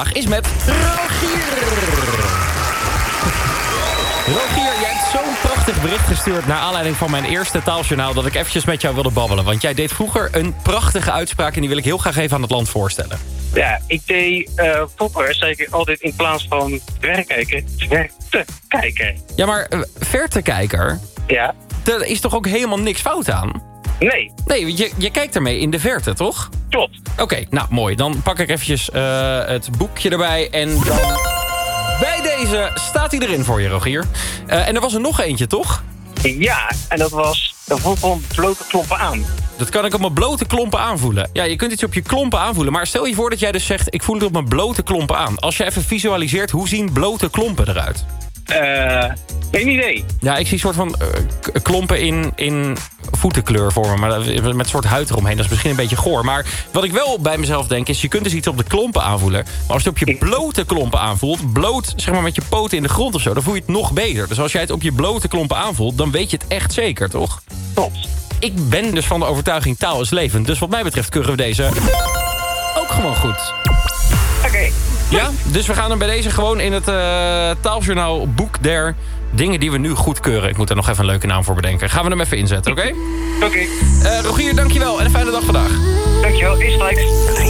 is met Rogier. Rogier, jij hebt zo'n prachtig bericht gestuurd... naar aanleiding van mijn eerste taaljournaal... dat ik eventjes met jou wilde babbelen. Want jij deed vroeger een prachtige uitspraak... en die wil ik heel graag even aan het land voorstellen. Ja, ik deed vroeger, zei ik altijd in plaats van verrekijker, vertekijker. Ja, maar vertekijker... Ja? Daar is toch ook helemaal niks fout aan? Nee. Nee, je kijkt ermee in de verte, toch? Klopt. Oké, nou mooi. Dan pak ik eventjes het boekje erbij en dan... Bij deze staat hij erin voor je, Rogier. En er was er nog eentje, toch? Ja, en dat was gewoon blote klompen aan. Dat kan ik op mijn blote klompen aanvoelen. Ja, je kunt iets op je klompen aanvoelen. Maar stel je voor dat jij dus zegt... ik voel het op mijn blote klompen aan. Als je even visualiseert, hoe zien blote klompen eruit? Geen idee. Ja, ik zie een soort van klompen in voetenkleur voor me. Maar met een soort huid eromheen. Dat is misschien een beetje goor. Maar wat ik wel bij mezelf denk is... je kunt dus iets op de klompen aanvoelen. Maar als je het op je blote klompen aanvoelt... bloot, zeg maar met je poten in de grond of zo... dan voel je het nog beter. Dus als jij het op je blote klompen aanvoelt... dan weet je het echt zeker, toch? Klopt. Ik ben dus van de overtuiging taal is levend. Dus wat mij betreft keuren we deze ook gewoon goed. Oké. Ja, dus we gaan hem bij deze gewoon in het taaljournaal boek der dingen die we nu goedkeuren. Ik moet er nog even een leuke naam voor bedenken. Gaan we hem even inzetten, oké? Oké. Rogier, dankjewel en een fijne dag vandaag. Dankjewel. Is gelijk.